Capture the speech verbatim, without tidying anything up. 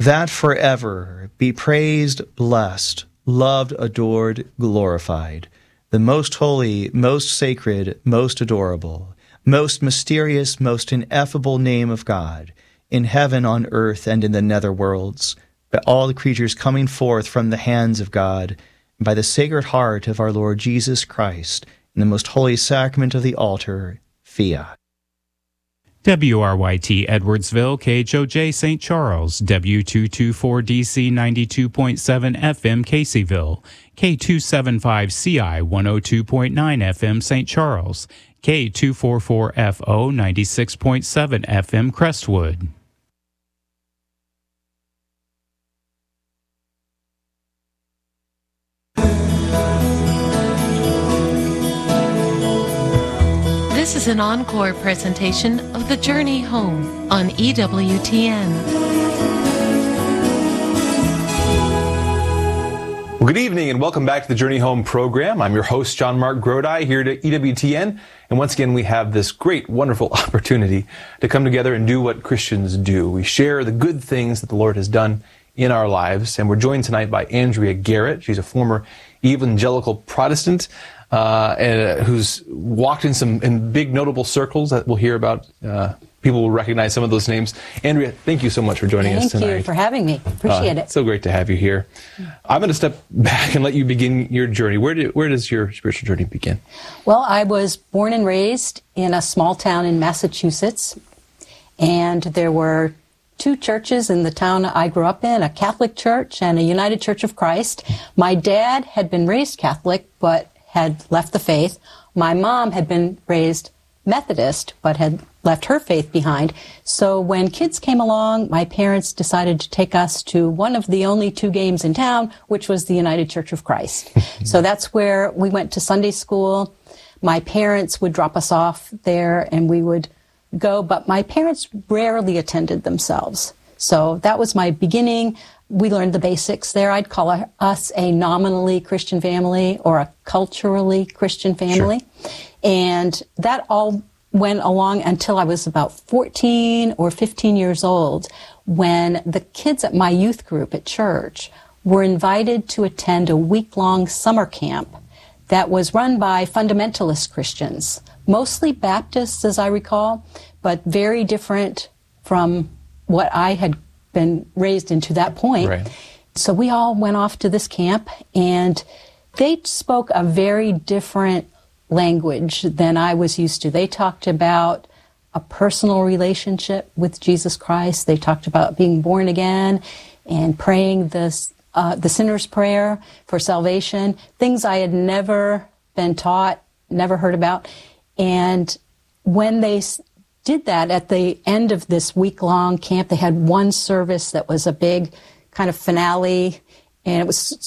that forever be praised, blessed, loved, adored, glorified, the most holy, most sacred, most adorable, most mysterious, most ineffable name of God, in heaven, on earth, and in the nether worlds, by all the creatures coming forth from the hands of God, and by the sacred heart of our Lord Jesus Christ, in the most holy sacrament of the altar, fiat. W R Y T Edwardsville, K H O J Saint Charles, W two twenty-four D C ninety-two point seven F M Caseyville, K two seventy-five C I one oh two point nine F M Saint Charles, K two forty-four F O ninety-six point seven F M Crestwood. This is an encore presentation of The Journey Home on E W T N. Well, good evening and welcome back to the Journey Home program. I'm your host, John Mark Grodi, here at E W T N. And once again, we have this great, wonderful opportunity to come together and do what Christians do. We share the good things that the Lord has done in our lives. And we're joined tonight by Andrea Garrett. She's a former evangelical Protestant uh, and, uh, who's walked in some in big notable circles that we'll hear about. Uh, people will recognize some of those names. Andrea, thank you so much for joining thank us tonight. Thank you for having me. Appreciate uh, it. It's so great to have you here. I'm going to step back and let you begin your journey. Where, do, where does your spiritual journey begin? Well, I was born and raised in a small town in Massachusetts, and there were two churches in the town I grew up in, a Catholic church and a United Church of Christ. My dad had been raised Catholic, but had left the faith. My mom had been raised Methodist, but had left her faith behind. So when kids came along, my parents decided to take us to one of the only two games in town, which was the United Church of Christ. So that's where we went to Sunday school. My parents would drop us off there and we would go, but my parents rarely attended themselves. So that was my beginning. We learned the basics there. I'd call us a nominally Christian family or a culturally Christian family. Sure. And that all went along until I was about fourteen or fifteen years old, when the kids at my youth group at church were invited to attend a week-long summer camp that was run by fundamentalist Christians, mostly Baptists, as I recall, but very different from what I had been raised into that point. Right. So we all went off to this camp, and they spoke a very different language than I was used to. They talked about a personal relationship with Jesus Christ. They talked about being born again and praying this, uh, the sinner's prayer for salvation, things I had never been taught, never heard about. And when they did that at the end of this week-long camp, they had one service that was a big kind of finale, and it was